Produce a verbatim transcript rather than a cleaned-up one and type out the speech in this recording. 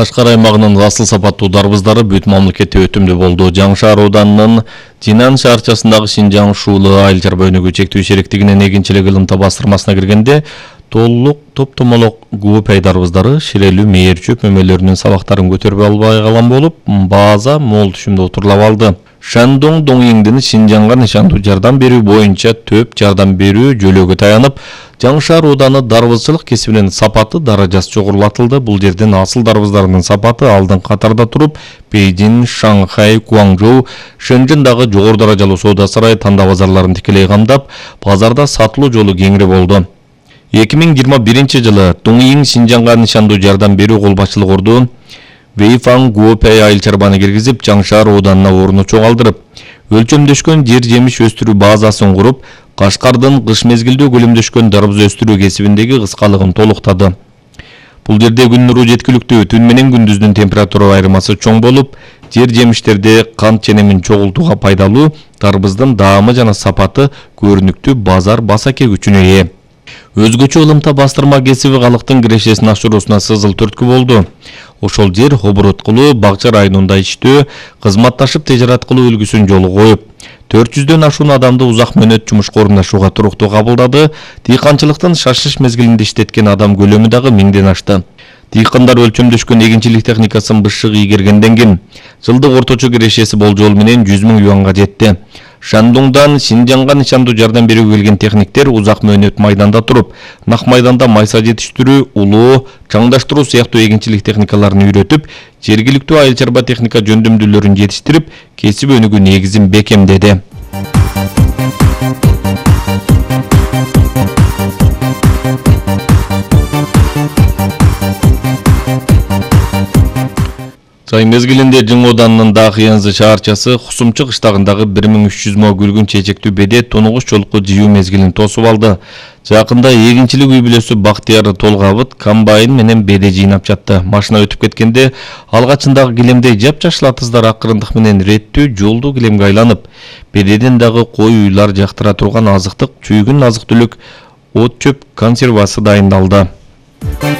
Кашкар аймагынын асыл сапаттуу дарбыздары бүт мамлекетте өтүмдүү болду. Жаңшаар ауданынын Динан шаарчасындагы Шинжаң Шуулы айыл чарба өнүгүү чектүү шериктигинин эгинчилик ылымта бастырмасына киргенде толук топтомолок гуопай дарбыздары ширелүү мээр чөп мөмөлөрүнүн сабактарын көтөрбөй албай калган болуп, бааза мол түшүмдө отурлап алды. Шандong Доңиңдин Шинжаңга нышандуу жардам берүү боюнча төп жардам берүү жөлөгө таянып, Жаңшаар ауданы дарбызчылык кесибинин сапаты даражасы жогорулатылды. Бул жерден асыл дарбыздарынын сапаты алдын катарда туруп, Бейжин, Шанхай, Гуаңжоу, Шэньчжэндагы жогору даражалуу соода сарай танда базарларын тикелей камдап, базарда сатылуу жолу кеңири болду. эки миң жыйырма биринчи жылы Доңиң Шинжаңга нышандуу жардам берүү кол башчылык орду Вейфан Гуопай айыл чарбаны киргизип, Жаңшаар ауданына орну чоңалдырып, өлчөмдөшкөн жер жемиш өстүрүү базасын куруп, Кашкардын кыш мезгилдүү көлөмдөшкөн дарбыз өстүрүү кесибиндеги кыскалыгын толуктады. Бул жерде күн нуру жеткиликтүү, түн менен күндүздүн температура айырмасы чоң болуп, жер жемиштерде кант ченемин чогултууга пайдалуу, дарбыздын даамы жана сапаты көрүнүктүү базар басаке күчүнө ээ. Өзгөчө ылымта бастырма кесиби калктын кирешесин ашыруусуна сызыл түрткү болду. Ошол жер оборот кылуу, бакча районунда иштөө, кызматташып тежарат кылуу үлгүсүн жолу коюп, төрт жүздөн ашуун адамды узак мөөнөт жумушка орунашууга туруктуу кабылдады. Дыйканчылыктын шашыш мезгилинде иштеткен адам көлөмү дагы миңден ашты. Дыйкандар өлчөмдөшкөн эгинчилик техникасын бышык ийгергенден кийин жылдык орточо кирешеси болжол менен жүз миң юанга жетти. Шандоңдон Шинжаңга нышандуу жардам берүүгө келген техниктер узак мөөнөт майданда туруп, нак майданда майса жетиштирүү, улоо, чаңдаштыруу сыяктуу эгинчилик техникаларын үйрөтүп, жергиликтүү айыл чарба техника жөндөмдүүлөрүн жетиштирип, кесип өнүгүү негизин бекемдеди. Жай мезгилинде Жың ауданынын Дахыянзы шаарчасы Кусумчу кыштагындагы бир миң үч жүз мо гүлгүн чечектүү бедет тонугуш жолку жыюу мезгилин тосуп алды. Жакында эгинчилик үй бүлөсү Бактыяр Толгабыт комбайн менен беде жыйнап жатты. Машина өтүп кеткенде алгачындагы килемдей жапжашыл атыздар акырындык менен реттүү жолдуу килемге айланып, бедеден дагы кой уйлар жактыра турган азыктык, чүйгүн азык түлүк, от чөп консервасы дайындалды.